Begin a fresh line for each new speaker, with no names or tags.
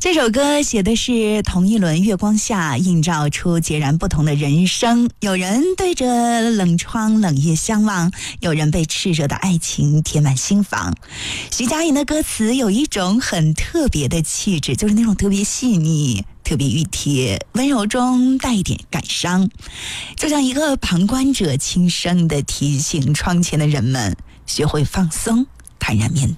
这首歌写的是同一轮月光下映照出截然不同的人生，有人对着冷窗冷夜相望，有人被炽热的爱情填满心房。徐佳莹的歌词有一种很特别的气质，就是那种特别细腻，特别熨帖，温柔中带一点感伤，就像一个旁观者轻声地提醒窗前的人们，学会放松，坦然面对。